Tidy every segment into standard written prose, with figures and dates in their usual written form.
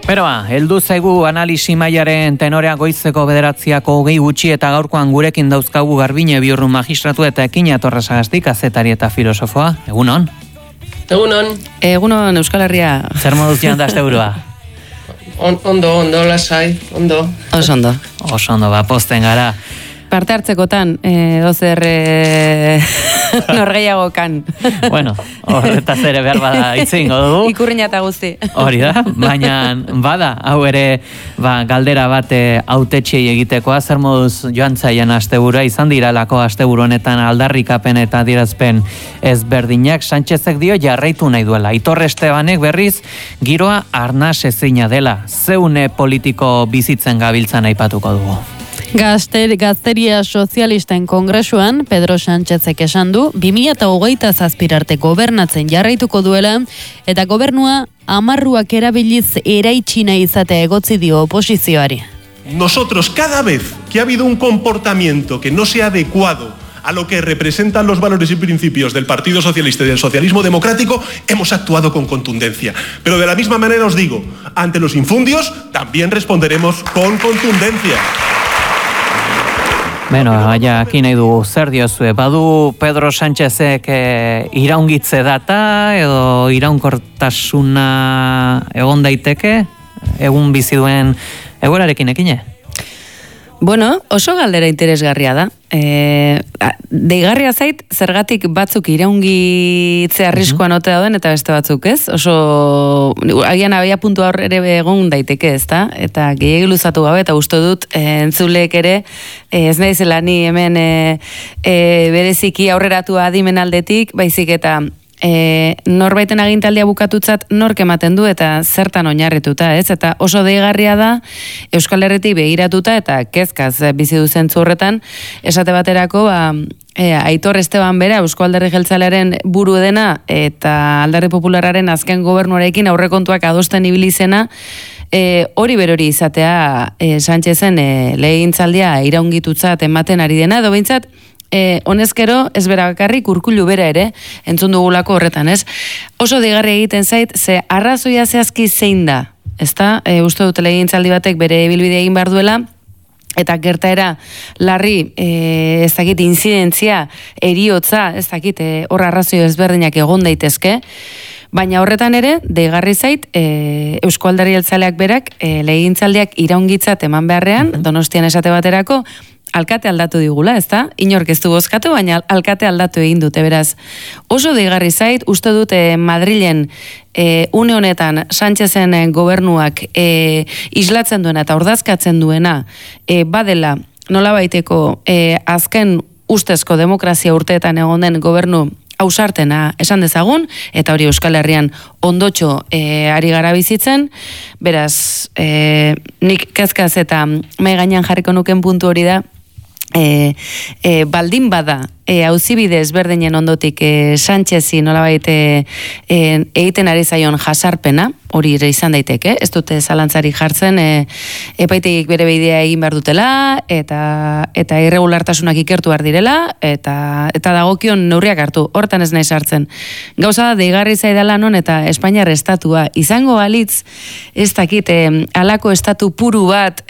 Pero heldu zaigu analisi mailaren tenorea goizeko 9:20 gutxi eta gaurkoan gurekin dauzkagu Garbine Biurru magistratu eta Ekina Torresagazti kazetari eta filosofoa. Egunon? Egunon. Egunon, Euskal Herria. Zer moduz joan da asteburua? Ondo, lasai, ondo. Oso ondo, pozten gara. Parte hartzekotan, dozer norgeiagokan. Bueno, horretaz ere behar bada itzingo dugu. Ikurriña eta guzti. Hori da, baina bada, hau ere galdera bat hautetxei egitekoa, zer moduz joan zaian asteburua, izan diralako asteburu honetan aldarrikapen eta adierazpen ezberdinak, Sánchezek dio jarraitu nahi duela. Aitor Estebanek berriz, giroa arnas ezina dela, zeune politiko bizitzen gabiltzan aipatuko dugu. Gazteria Sozialisten Kongresuan Pedro Sánchezek esan du 2027 arte gobernatzen jarraituko duela eta gobernua amarruak erabiliz eraitsina izatea egotzi dio oposizioari. Nosotros cada vez que ha habido un comportamiento que no sea adecuado a lo que representan los valores y principios del Partido Socialista y del socialismo democrático, hemos actuado con contundencia. Pero de la misma manera os digo, ante los infundios también responderemos con contundencia. Beno, aquí nahi dugu, zer diozue, badu Pedro Sánchezek iraungitze data edo iraunkortasuna egon daiteke, egun bizi duen egoerarekin ekine? Bueno, oso galdera interesgarria da. Deigarria zait, zergatik batzuk iraungitze arriskoan ote dauden eta beste batzuk ez. Oso, agian abia puntu hor ere egon daiteke ez da. Eta gehiagi luzatu gabe eta uste dut entzuleek ere, ez naizela ni hemen bereziki aurreratu adimen aldetik, baizik eta norbaiten agintaldia bukatutzat nork ematen du eta zertan oinarrituta, ez? Eta oso deigarria da Euskal Herritik begiratuta eta kezkaz bizi du zentzu horretan, esate baterako Aitor Esteban bera Eusko Alderdi Jeltzalearen buru dena eta Alderdi Popularraren azken gobernuarekin aurrekontuak adosten ibili zena, hori berori izatea Sánchezen legegintzaldia iraungitutzat ematen ari dena, edo behintzat honezkero ez bera bakarrik Urkullu bera ere entzun dugulako horretan, ez? Oso deigarria egiten zait, ze arrazoia zehazki zein da, ezta? Uste dut legegintzaldi batek bere ibilbidea egin behar duela, eta gertaera larri, ez dakit, inzidentzia, eriotza, ez dakit, hor arrazio ezberdinak egon daitezke, baina horretan ere, deigarri zait, Eusko Alderdi Jeltzaleak berak legegintzaldiak iraungitzat eman beharrean, Donostian esate baterako, alkate aldatu digula, ezta? Inork ez du bozkatu, baina alkate aldatu egin dute, beraz. Oso deigarri zait, uste dute Madrilen une honetan Sánchezen gobernuak islatzen duena eta ordazkatzen duena badela nolabaiteko azken ustezko demokrazia urteetan egon den gobernu ausartena esan dezagun, eta hori Euskal Herrian ondotxo ari gara bizitzen, beraz, nik kezkaz eta mai gainean jarriko nuken puntu hori da, baldin bada auzibide ezberdinen ondotik Sánchezi nolabait egiten ari zaion jasarpena, hori ere izan daiteke, ez dute zalantzari jartzen epaitegik bere bidea egin behar dutela eta irregulartasunak ikertu behar direla eta dagokion neurriak hartu, hortan ez nahi sartzen. Gauza da, deigarri zaidala non eta Espainiar estatua izango balitz, ez dakit, halako estatu puru bat,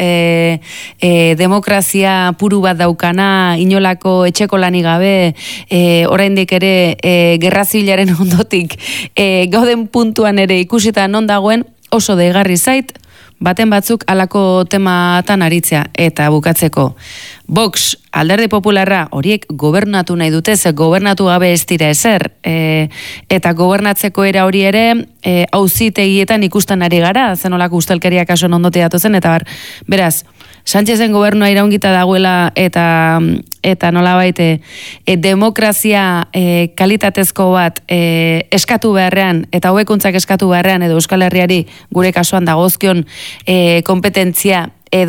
demokrazia puru bat daukana, inolako etxeko lanik gabe, oraindik ere gerra zibilaren ondotik gauden puntuan ere ikusita non dagoen, oso deigarri zait, baten batzuk halako tematan aritzea. Eta bukatzeko, Vox, Alderdi Popularra, horiek gobernatu nahi dute, ze gobernatu gabe ez dira ezer, eta gobernatzeko era hori ere auzitegietan ikusten ari gara, zenolako ustelkeria kasuan ondote datozen, eta beraz, Sánchezen gobernua iraungita dagoela eta nolabait demokrazia kalitatezko bat eskatu beharrean eta hobekuntzak eskatu beharrean edo Euskal Herriari gure kasuan dagozkion kompetentzia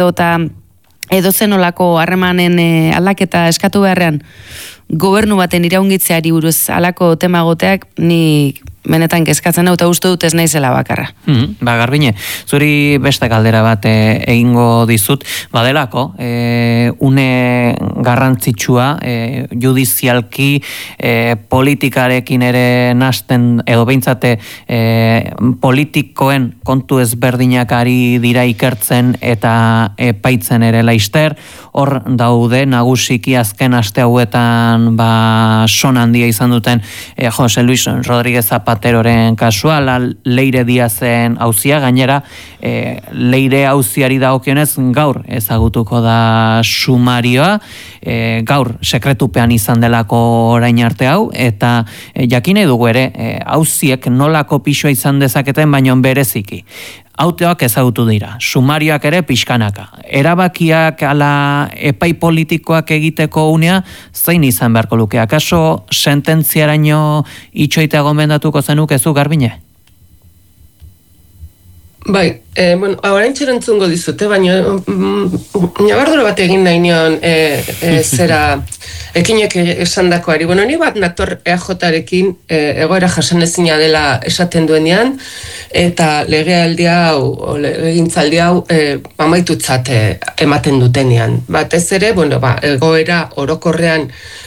edo zenolako harremanen aldaketa eskatu beharrean gobernu baten iraungitzeari buruz halako tema goteak, nik benetan kezkatzen hau, eta uste dut ez naizela bakarra. Garbine, zuri beste galdera bat egingo dizut, badelako, une garrantzitsua, judizialki, politikarekin ere nasten, edo behintzate politikoen kontu ezberdinak ari dira ikertzen eta epaitzen ere laister, hor daude nagusiki azken aste hauetan son handia izan duten Jose Luis Rodríguez Zapateroren kasua, Leire Diazen auzia, gainera Leire auziari dagokionez gaur ezagutuko da sumarioa, gaur sekretupean izan delako orain arte hau, eta jakin dugu ere auziek nolako pisua izan dezaketen baino bereziki. Auteoak ezagutu dira, sumarioak ere pixkanaka. Erabakiak ala epai politikoak egiteko unea, zein izan beharko luke? Akaso sententziaraino itxoitea gomendatuko zenuk ezu, Garbine? Bai, orain txerantzungo dizute, baina nabardura bat egin nahi nion zera ekinek esandakoari. Ni bat nator EAJ-arekin egoera jasanezina dela esaten duenean, eta legealdi hau, legegintzaldi hau amaitutzat ematen dutenean. Batez ere, egoera orokorrean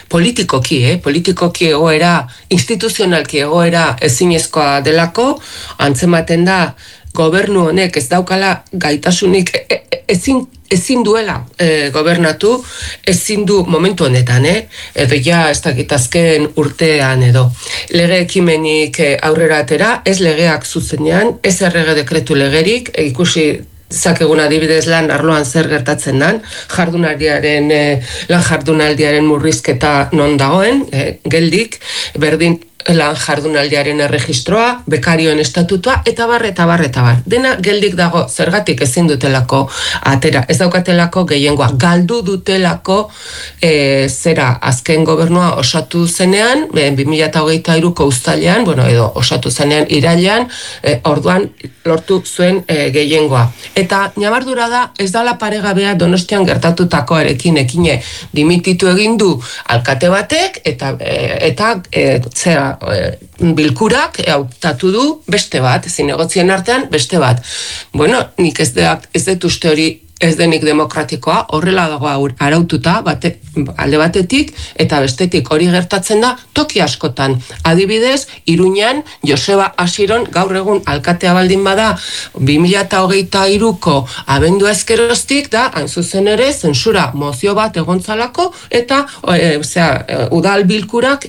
politikoki egoera, instituzionalki egoera ezinezkoa delako, antzematen da gobernu honek ez daukala gaitasunik ezin duela gobernatu, ezin du momentu honetan, edo ja ez dakit azken urtean edo. Lege ekimenik aurrera atera, ez legeak zuzenean, ez errege dekretu legerik, ikusi zakegun adibidez lan arloan zer gertatzen dan, lan jardunaldiaren murrizketa non dagoen, geldik, berdin lan jardunaldiaren erregistroa, bekarioen estatutua, eta bar. Dena geldik dago, zergatik ezin dutelako atera, ez daukatelako gehiengoa, galdu dutelako azken gobernua osatu zenean, 2023ko uztailean, edo osatu zenean irailean, orduan lortu zuen gehiengoa. Eta nabardura da, ez dala paregabea Donostian gertatutakoarekin ekine dimititu egin du alkate batek, eta bilkurak hautatu du beste bat, zinegotzien artean beste bat. Nik ez dut uste hori ez denik demokratikoa, horrela dago araututa alde batetik, eta bestetik hori gertatzen da toki askotan. Adibidez, Iruñan, Joseba Asiron gaur egun alkatea baldin bada 2023ko abendua ezkeroztik da, hain zuzen ere, zentsura mozio bat egontzalako, eta udal bilkurak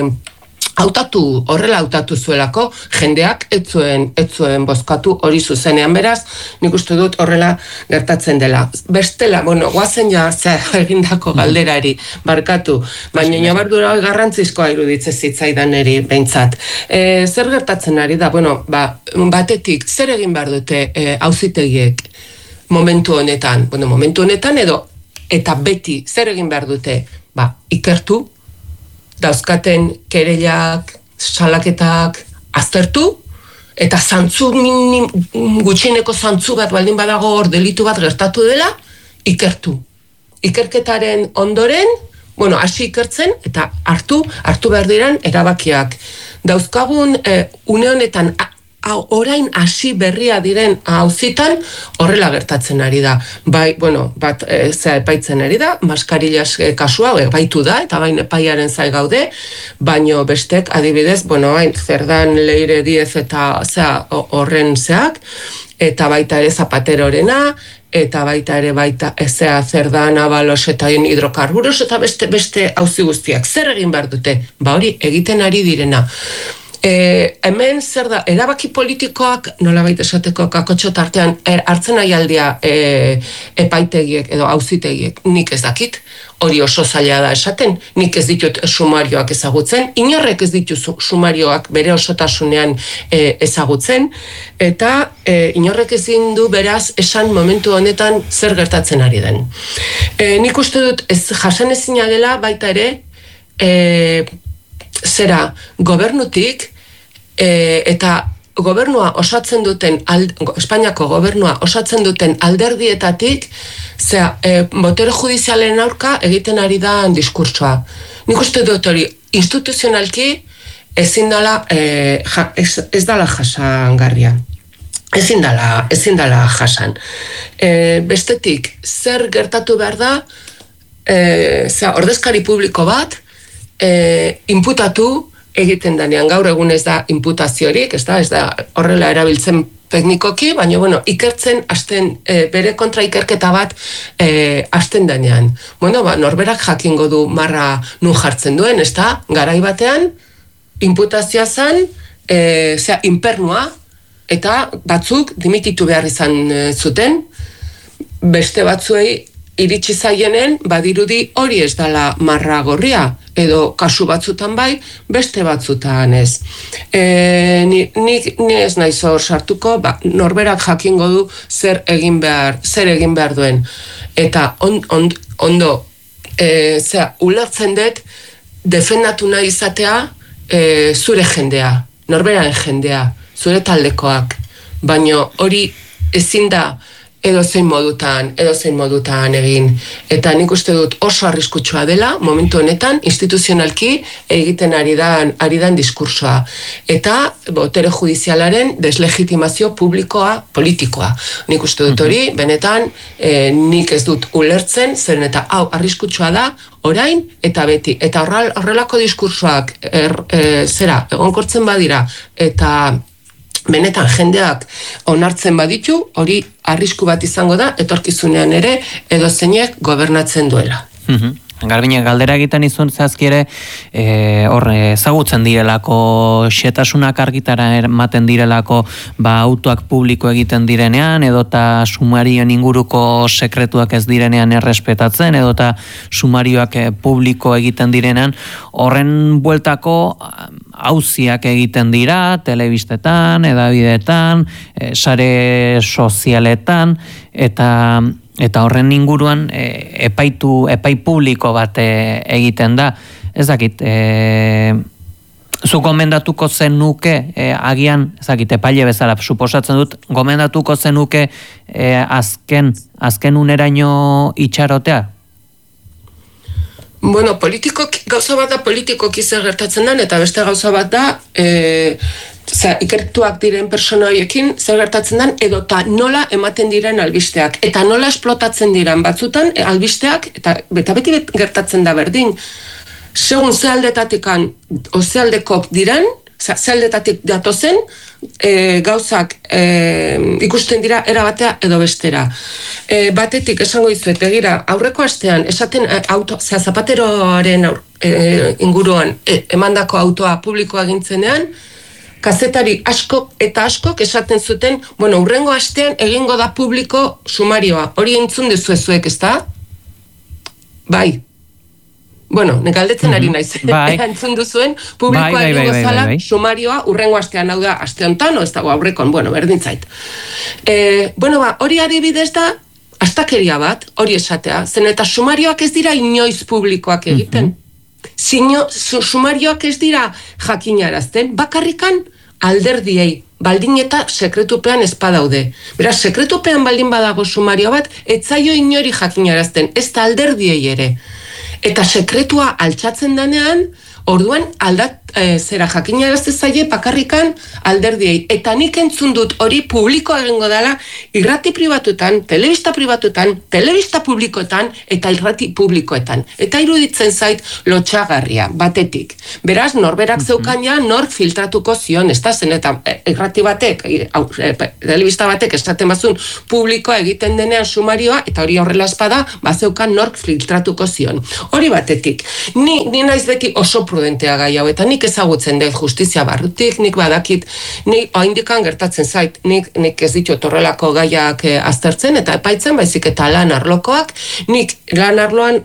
horrela hautatu zuelako, jendeak ez zuen bozkatu hori zuzenean, beraz, nik uste dut horrela gertatzen dela. Bestela, guazen ja egindako galderari barkatu, baina nabardura garrantzizkoa iruditzen zitzaidan eri behintzat. Zer gertatzen ari da, batetik, zer egin behar dute auzitegiek momentu honetan? Momentu honetan edo, eta beti, zer egin behar dute? Ikertu, dauzkaten kereilak, salaketak aztertu, eta gutxieneko zantzu bat baldin badago hor delitu bat gertatu dela, ikertu. Ikerketaren ondoren, hasi ikertzen, eta hartu behar diren erabakiak. Dauzkagun une honetan orain hasi berria diren auzitan horrela gertatzen ari da. Bat epaitzen ari da, maskarillas kasua baitu da, eta bain epaiaren zai gaude, baino bestek adibidez, Zerdan Leire Diez eta horren zeak, eta baita ere Zapaterorena, eta baita ere Zerdan Abalos eta hidrokarburos, eta beste auzi guztiak. Zer egin behar dute? Hori egiten ari direna. Hemen zer da, erabaki politikoak, nolabait esateko kakotxo tartean, hartzen nahi aldia epaitegiek edo auzitegiek, nik ez dakit, hori oso zaila da esaten, nik ez ditut sumarioak ezagutzen, inorrek ez ditu sumarioak bere osotasunean ezagutzen, eta inorrek ezin du beraz esan momentu honetan zer gertatzen ari den. Nik uste dut jasanezina dela baita ere, gobernutik, eta gobernua osatzen duten, Espainiako gobernua osatzen duten alderdietatik, botere judizialen aurka egiten ari da diskurtsoa. Nik uste dut hori instituzionalki ezin dela, ez dela jasangarria. Ezin dela jasan. Bestetik, zer gertatu behar da, ordezkari publiko bat, inputatu egiten danean. Gaur egun ez da inputaziorik, ez da horrela erabiltzen teknikoki, baina, ikertzen bere kontra ikerketa bat hasten danean. Norberak jakingo du marra nun jartzen duen, ez da, garai batean, inputazioa zen, inpernua, eta batzuk dimititu behar izan zuten, beste batzuei iritsi zaienen badirudi hori ez dela marra gorria, edo kasu batzutan bai, beste batzutan ez. Ni ez naiz hor sartuko, norberak jakingo du zer egin behar duen. Eta ondo, ulertzen dut, defendatu nahi izatea zure jendea, norberaren jendea, zure taldekoak, baino hori ezin da edozein modutan egin. Eta nik uste dut oso arriskutsua dela, momentu honetan, instituzionalki egiten ari dan diskursoa. Eta botere judizialaren deslegitimazio politikoa. Nik uste dut hori, benetan, nik ez dut ulertzen, zeren eta hau arriskutsua da, orain eta beti. Eta horrelako diskursoak egonkortzen badira, eta benetan jendeak onartzen baditu, hori arrisku bat izango da, etorkizunean ere edozeinek gobernatzen duela. Garbiñek, galdera egiten izun zazkiere, ezagutzen direlako xetasunak argitara ematen direlako autoak publiko egiten direnean, edota sumarioen inguruko sekretuak ez direnean errespetatzen, edota sumarioak publiko egiten direnean, horren bueltako auziak egiten dira, telebistetan, edabidetan, sare sozialetan, eta horren inguruan epai publiko bat egiten da. Ez dakit, zu gomendatuko zenuke, agian, ez dakit, epaile bezala, suposatzen dut, gomendatuko zenuke azken uneraino itxarotea? Gauza bat da politikoki zer gertatzen den, eta beste gauza bat da ikertuak diren persona horiekin zer gertatzen den, edota nola ematen diren albisteak, eta nola esplotatzen diren batzutan albisteak, eta beti gertatzen da berdin. Segun ze aldetatikan ze aldekok diren, ze aldetatik datozen, gauzak ikusten dira erabatea edo bestera. Batetik esango dizuet, begira, aurreko astean, esaten Zapateroaren inguruan emandako autoa publikoa gintzenean, kazetari askok esaten zuten, hurrengo astean egingo da publiko sumarioa. Hori entzun dizuezuek, ez da? Bai. Nik galdetzen ari naiz. Entzun duzuen, publikoa egingo zala sumarioa hurrengo astean, hau da, aste honetan, ez dago aurrekon, berdintzait. Hori adibidez da, astakeria bat, hori esatea, zen eta sumarioak ez dira inoiz publikoak egiten. Sumarioak ez dira jakinarazten, bakarrikan alderdiei, baldin eta sekretupean ez badaude. Beraz, sekretupean baldin badago sumario bat, ez zaio inori jakinarazten, ez da alderdiei ere. Eta sekretua altxatzen denean, orduan jakinarazte zaie bakarrikan alderdiei. Eta nik entzun dut hori publiko egingo dela irrati pribatuetan, telebista pribatuetan, telebista publikoetan eta irrati publikoetan. Eta iruditzen zait lotxagarria, batetik. Beraz, norberak zeukan ja, nork filtratuko zion, ez da zen, eta irrati batek, telebista batek esaten bazun publikoa egiten denean sumarioa, eta hori horrela espada, bazeukan nork filtratuko zion. Hori batetik. Ni naiz beti oso prudentea gai hau, eta nik ezagutzen dut justizia barrutik, nik badakit, nik oaindikan gertatzen zait, nik ez ditut horrelako gaiak aztertzen, eta epaitzen, baizik eta lan arlokoak, nik lan arloan,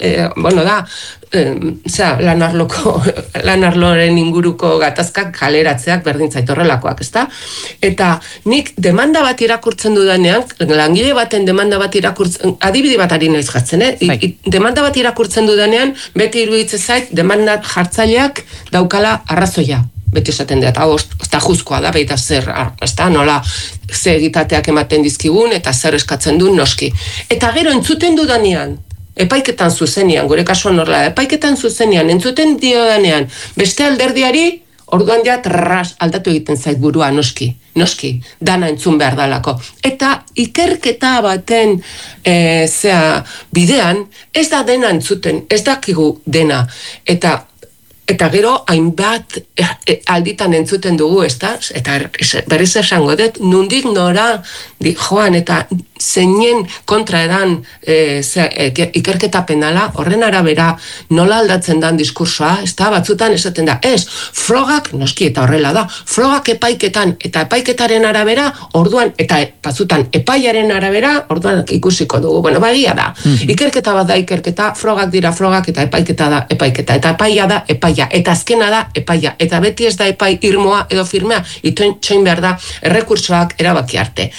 lan arloren inguruko gatazkak kaleratzeak berdintzait horrelakoak, ezta? Eta nik demanda bat irakurtzen dudanean, langile baten demanda bat irakurtzen, adibide bat ari naiz jartzen, demanda bat irakurtzen dudanean, beti iruditzen zait, demanda jartzaileak daukala arrazoia. Beti esaten dut, hau, ez da juzkoa da, baita zer, ez da, nola, ze egitateak ematen dizkigun, eta zer eskatzen duen noski. Eta gero entzuten dudanean, epaiketan zuzenian, gure kasuan horrela, epaiketan zuzenian, entzuten diodanean, beste alderdiari, orduan ja aldatu egiten zait burua, noski, dana entzun behar dalako. Eta ikerketa baten bidean, ez da dena entzuten, ez dakigu dena. Eta gero, hainbat alditan entzuten dugu, eta berriz esango dut, nundik nora joan eta zeinen kontra edan ikerketa penala, horren arabera nola aldatzen dan diskursoa, ez da, batzutan esaten da, ez, frogak, noski eta horrela da, frogak epaiketan, eta epaiketaren arabera, orduan, eta batzutan epaiaren arabera, orduan ikusiko dugu, bueno, bagia da, ikerketa bat da ikerketa, frogak dira frogak, eta epaiketa da epaiketa, eta epaia da epaia, eta azkena da epaia, eta beti ez da epai irmoa edo firmea, ituen txoin behar da errekursoak erabaki arte.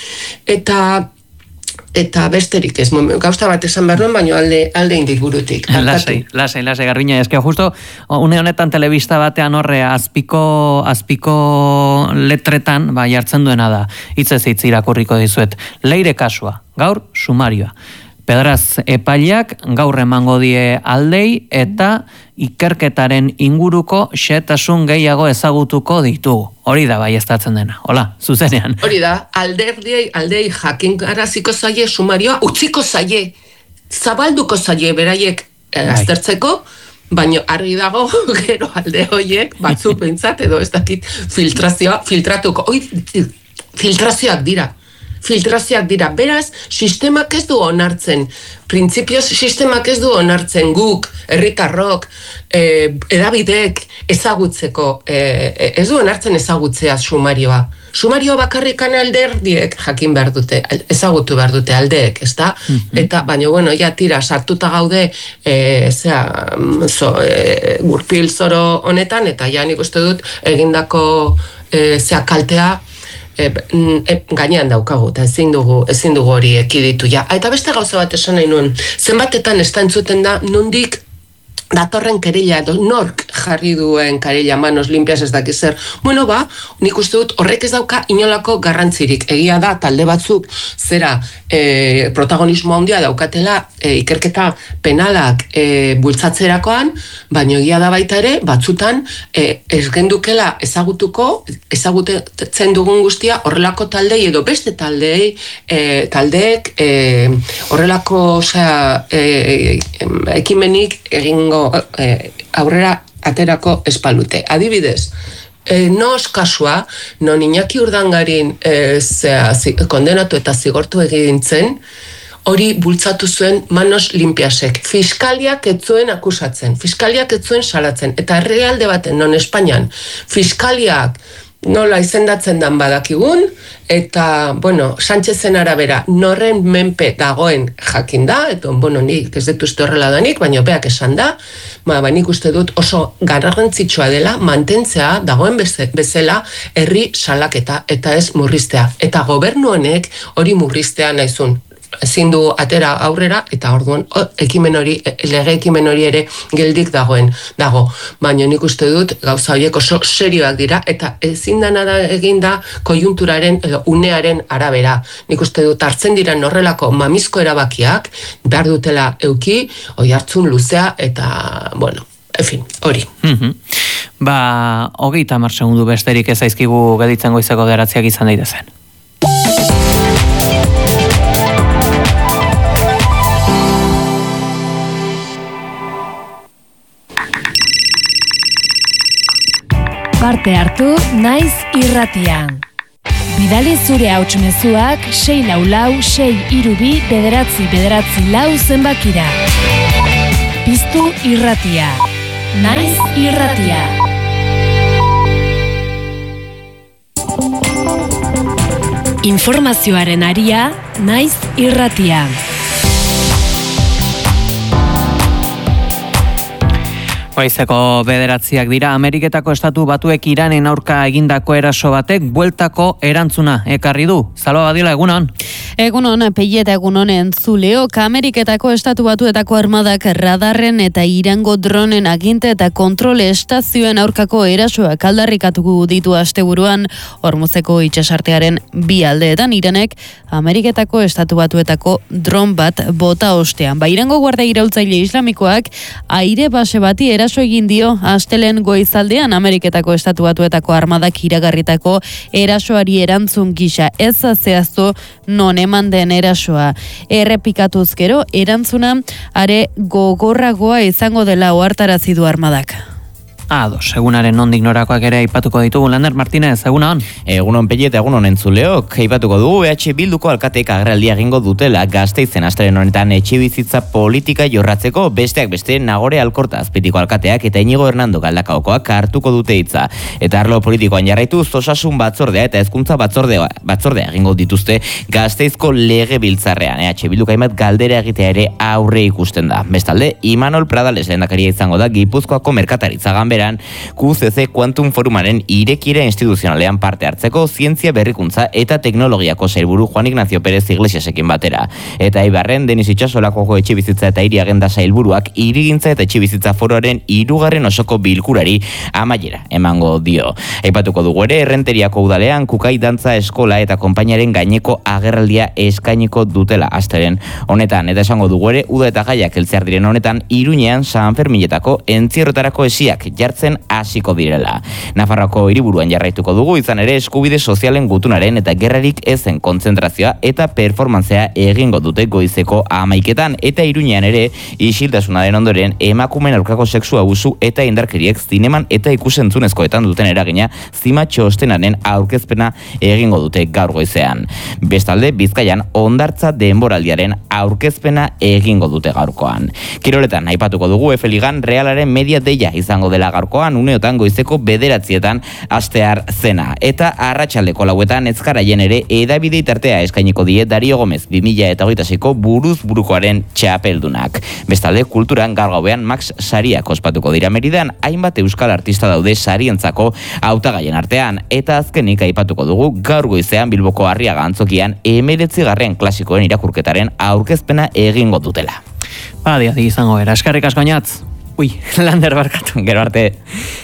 Eta besterik ez, gauza bat esan behar nuen, baina alde indik burutik. Lasai, Garbiña, eske justo une honetan telebista batean horre azpiko letretan jartzen duena da, hitzez hitz irakurriko dizuet. Leire kasua, gaur sumarioa. Pedraz epaileak gaur emango die aldei eta ikerketaren inguruko xehetasun gehiago ezagutuko ditugu. Hori da baieztatzen dena. Hola, zuzenean. Hori da, aldei jakingaraziko zaie sumarioa, utziko zaie, zabalduko zaie beraiek aztertzeko, baina argi dago gero alde horiek batzu pentsat edo ez dakit filtratuko. Filtrazioak dira. Beraz, sistemak ez du onartzen, printzipioz sistemak ez du onartzen guk, herritarrok, edabidek ezagutzeko, ez du onartzen ezagutzea sumarioa. Sumarioa bakarrikan alderdiek jakin behar dute, ezagutu behar dute aldeek, ez da? Eta, baina, bueno, ja tira, sartuta gaude, gurpil zoro honetan, eta ja nik uste dut egindako kaltea, gainean daukagu, eta ezin dugu hori ekiditu. Eta beste gauza bat esan nahi nuen, zenbatetan ez da entzuten da, nondik datorren kerila, edo nork jarri duen kerila, manos limpias ez dakiz zer. Bueno, nik uste dut horrek ez dauka inolako garrantzirik. Egia da, talde batzuk zera protagonismo handia daukatela ikerketa penalak bultzatzerakoan, baina egia da baita ere, batzutan ez gendukela ezagutzen dugun guztia horrelako taldei edo beste taldeek horrelako ekimenik egingo aurrera aterako espalute. Adibidez, nos kasua, non Iñaki Urdangarin kondenatu eta zigortu egintzen, hori bultzatu zuen manos limpiasek. Fiskaliak ez zuen akusatzen, fiskaliak ez zuen salatzen, eta herrialde baten, non Espainian, fiskaliak nola izendatzen dan badakigun, eta, bueno, Sánchezen arabera norren menpe dagoen jakin da, eta, bueno, nik ez dut uste horrela danik, baina beak esan da, nik uste dut oso garrantzitsua dela mantentzea dagoen bezala herri salaketa eta ez murriztea. Eta gobernu honek hori murriztea nahizun. Ezin du atera aurrera, eta orduan lege ekimen hori ere geldik dago. Baina nik uste dut gauza horiek oso serioak dira, eta ezin dana da eginda kojunturaren edo unearen arabera. Nik uste dut hartzen diren horrelako mamizko erabakiak, behar dutela euki, oihartzun luzea, eta, bueno, en fin, hori. 30 segundu besterik ez zaizkigu gelditzen goizeko 9 izan daitezen. Parte hartu naiz irratian. Bidali zure hautsmezuak 644-632-944 zenbakira. Piztu irratia. Naiz irratia. Informazioaren aria, naiz irratia. Goizeko 9 dira, Ameriketako Estatu Batuek Iranen aurka egindako eraso batek bueltako erantzuna ekarri du. Zaloa Badila, egunon? Egunon, Peieta egunon entzuleok, Ameriketako Estatu Batuetako armadak radarren eta Irango dronen aginte eta kontrole estazioen aurkako erasoak aldarrikatuko ditu asteburuan, Hormuzeko itsasartearen bi aldeetan Iranek Ameriketako Estatu Batuetako dron bat bota ostean. Irango guardia iraultzaile islamikoak aire base bati eraso eraso egin dio astelen goizaldean Ameriketako Estatu Batuetako armadak iragarritako erasoari erantzun gisa. Ez zehaztu non eman den erasoa. Errepikatuz gero, erantzuna are gogorragoa izango dela ohartarazi du armadak. Ados, egunaren nondik norakoak ere aipatuko ditugu. Lander Martinez, egunon? Egunon Pellet, egunon entzuleok. Aipatuko dugu EH Bilduko alkateek agerraldia egingo dutela Gasteizen astelen honetan etxebizitza politika jorratzeko, besteak beste Nagore Alkorta Azpeitiko alkateak eta Inigo Hernando Galdakaokoak hartuko dute hitza. Eta arlo politikoan jarraituz osasun batzordea eta hezkuntza batzordea egingo dituzte Gasteizko legebiltzarrean. EH Bilduk hainbat galdera egitea ere aurre ikusten da. Bestalde, Imanol Pradales lehendakaria izango da Gipuzkoako merkataritza ganberan QCC Quantum Forumaren irekiera instituzionalean parte hartzeko zientzia berrikuntza eta teknologiako sailburu Juan Ignacio Pérez Iglesiasekin batera. Eta Eibarren Denis Itxasolakoko etxebizitza eta hiri agenda sailburuak hirigintza eta etxebizitza foroaren 3. osoko bilkurari amaiera emango dio. Aipatuko dugu ere Errenteriako udalean Kukai dantza eskola eta konpainaren gaineko agerraldia eskainiko dutela astelen honetan, eta esango dugu ere uda eta gaiak heltzear diren honetan Iruñean San Ferminetako entzierrotarako esiak jartzen hasiko direla. Nafarroako hiriburuan jarraituko dugu, izan ere eskubide sozialen gutunaren eta gerrarik ezen kontzentrazioa eta performantzea egingo dute goizeko 11etan, eta Iruñean ere isiltasunaren ondoren emakumeen aurkako sexu abusu eta indarkeriek zineman eta ikusentzunezkoetan duten eragina zima txostenaren aurkezpena egingo dute gaur goizean. Bestalde, Bizkaian hondartza denboraldiaren aurkezpena egingo dute gaurkoan. Kiroletan aipatuko dugu Efe Ligan Realaren media deia izango dela gaurkoan, uneotan goizeko 9 astear zena. Eta arratsaldeko 4 ezkaraien ere edabide tartea eskainiko die Dario Gomez 2026ko buruz burukoaren txapeldunak. Bestalde, kulturan gaur gauean Max Sariak ospatuko dira Meridan, hainbat euskal artista daude sarientzako hautagaien artean, eta azkenik aipatuko dugu gaur goizean Bilboko Arriaga antzokian 19. klasikoen irakurketaren aurkezpena egingo dutela. Badia izango era, eskarrik asko Oñatz. Lander barkatu, gero arte.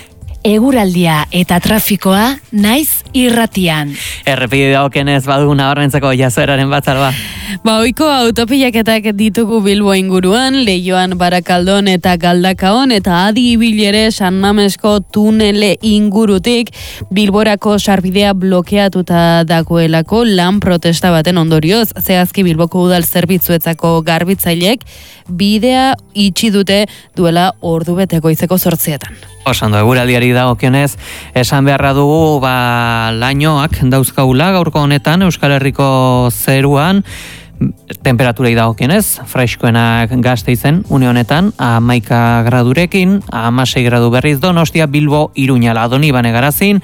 Eguraldia eta trafikoa Naiz Irratian. Errepide dagokenez badu nabarmentzeko jazoeraren batzar ba. Ohiko autopilaketak ditugu Bilbo inguruan, Leioan, Barakaldon eta Galdakaon, eta adi ibil ere San Mamesko tunele ingurutik Bilborako sarbidea blokeatuta dagoelako lan protesta baten ondorioz. Zehazki Bilboko udal zerbitzuetzako garbitzailek bidea itxi dute duela ordubete goizeko 8etan. Osando, eguraldiari dagokionez, esan beharra dugu lainoak dauzkaula gaurko honetan Euskal Herriko zeruan, temperaturei dagokionez, freskoenak Gasteizen une honetan 11 gradurekin, 16 gradu berriz Donostia, Bilbo, Iruña, Donibane Garazin,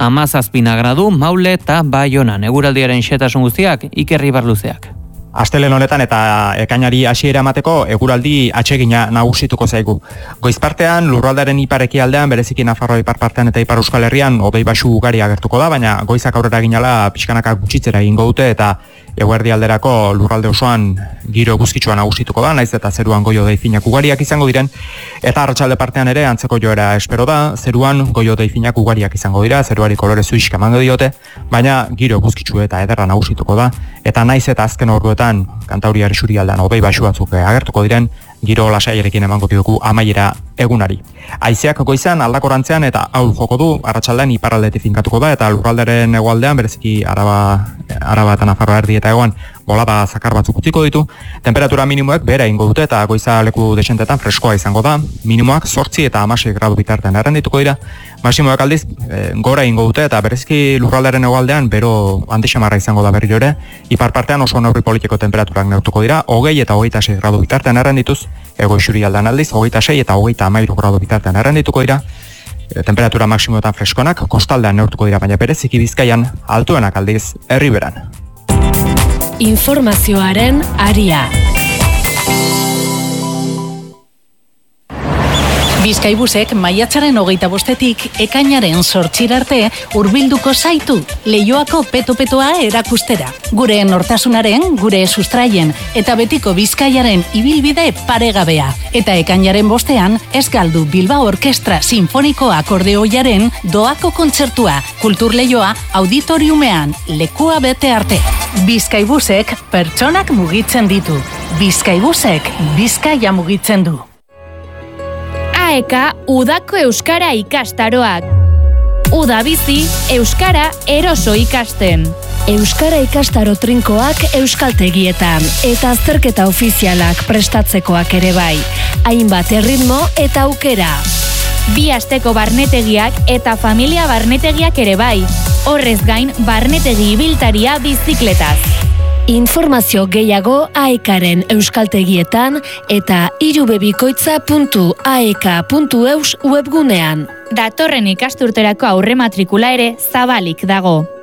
17 gradu Maule eta Baionan. Eguraldiaren xetasun guztiak Iker Ibarluzeak. Astelen honetan eta ekainari hasiera emateko eguraldi atsegina nagusituko zaigu. Goizpartean lurraldearen iparekialdean, bereziki Nafarroa iparpartean eta Ipar Euskal Herrian hodei baxu ugari agertuko da, baina goizak aurrera ginala pixkanaka gutxitzera egingo dute eta eguerdi alderako lurralde osoan giro eguzkitsua nagusituko da, naiz eta zeruan goi hodei finak ugariak izango diren, eta arratsalde partean ere antzeko joera espero da, zeruan goi hodei finak ugariak izango dira, zeruari kolore zuixka emango diote, baina giro eguzkitsu eta ederra nagusituko da, eta naiz eta azken orduetan Kantauriar isurialdean hodei baxu batzuk agertuko diren, giro lasaiarekin emango diogu amaiera egunari. Haizeak goizan aldakorantzean eta ahul joko du, arratsaldean iparraldetik finkatuko da, eta lurraldearen hegoaldean, bereziki Araba eta Nafarroa erdi eta egoan bolada zakar batzuk utziko ditu. Temperatura minimoek behera ingo dute eta goiza leku desentetan freskoa izango da. Minimoak 8 eta 16 gradu bitartean errendituko dira. Maximoak aldiz gora ingo dute eta bereziki lurraldearen hegoaldean bero antixamarra izango da berriro ere. Ipar partean oso neurri politiko temperaturak neurtuko dira, 20 eta 26 gradu bitartean errendituz, ego isurialdean aldiz, 26 eta 13 gradu bitartean errendituko dira. Temperatura maksimoetan freskonak, kostaldean neurtuko dira, baina bereziki Bizkaian altuenak aldiz Erriberan. Informazioaren aria. Bizkaibusek maiatzaren 25-etik ekainaren 8 arte hurbilduko zaitu Leioako peto-petoa erakustera. Gure nortasunaren, gure sustraien eta betiko Bizkaiaren ibilbide paregabea. Eta ekainaren 5ean ez galdu Bilbao Orkestra Sinfoniko Akordeoiaren doako kontzertua, Kultur Leioa auditoriumean, lekua bete arte. Bizkaibusek pertsonak mugitzen ditu. Bizkaibusek Bizkaia mugitzen du. AEK udako euskara ikastaroak. Uda bizi, euskara eroso ikasten. Euskara ikastaro trinkoak euskaltegietan eta azterketa ofizialak prestatzekoak ere bai. Hainbat erritmo eta aukera. 2 asteko barnetegiak eta familia barnetegiak ere bai. Horrez gain, barnetegi ibiltaria bizikletaz. Informazio gehiago AEKaren euskaltegietan eta irubebikoitza.aek.eus webgunean. Datorren ikasturterako aurrematrikula ere zabalik dago.